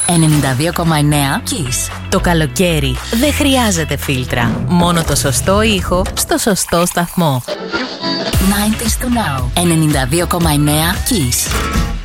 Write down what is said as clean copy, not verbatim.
92,9 Kiss. Το καλοκαίρι δεν χρειάζεται φίλτρα. Μόνο το σωστό ήχο στο σωστό σταθμό. 90s to now. 92,9 Kiss.